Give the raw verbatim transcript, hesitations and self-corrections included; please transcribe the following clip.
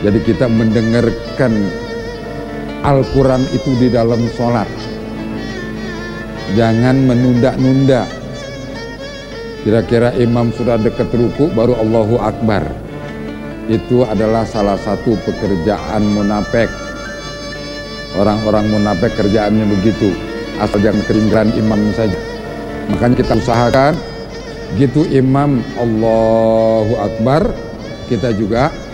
Jadi kita mendengarkan Al-Quran itu di dalam sholat. Jangan menunda-nunda. Kira-kira imam sudah dekat ruku baru Allahu Akbar. Itu adalah salah satu pekerjaan munafik. Orang-orang munafik kerjaannya begitu. Asal jangan ketinggalan imam saja. Makanya kita usahakan gitu imam Allahu Akbar, kita juga